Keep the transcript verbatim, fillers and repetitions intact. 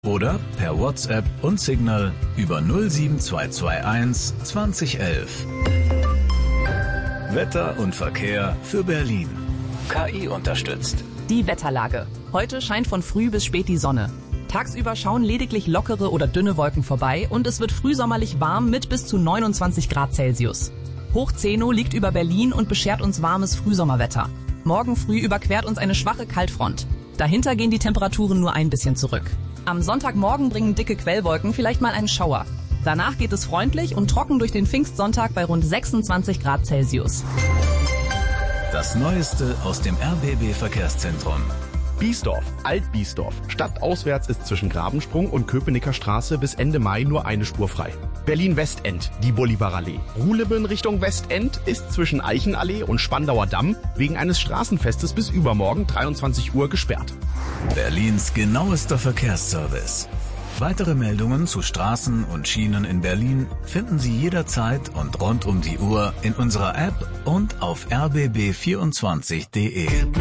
Oder per WhatsApp und Signal über null sieben zwei zwei eins zwanzig elf. Wetter und Verkehr für Berlin. K I unterstützt. Die Wetterlage. Heute scheint von früh bis spät die Sonne. Tagsüber schauen lediglich lockere oder dünne Wolken vorbei und es wird frühsommerlich warm mit bis zu neunundzwanzig Grad Celsius. Hoch Zeno liegt über Berlin und beschert uns warmes Frühsommerwetter. Morgen früh überquert uns eine schwache Kaltfront. Dahinter gehen die Temperaturen nur ein bisschen zurück. Am Sonntagmorgen bringen dicke Quellwolken vielleicht mal einen Schauer. Danach geht es freundlich und trocken durch den Pfingstsonntag bei rund sechsundzwanzig Grad Celsius. Das Neueste aus dem R B B Verkehrszentrum. Biesdorf, Alt-Biesdorf. Stadtauswärts ist zwischen Grabensprung und Köpenicker Straße bis Ende Mai nur eine Spur frei. Berlin-Westend, die Bolivarallee. Ruhleben Richtung Westend ist zwischen Eichenallee und Spandauer Damm wegen eines Straßenfestes bis übermorgen dreiundzwanzig Uhr gesperrt. Berlins genauester Verkehrsservice. Weitere Meldungen zu Straßen und Schienen in Berlin finden Sie jederzeit und rund um die Uhr in unserer App und auf r b b vierundzwanzig punkt d e.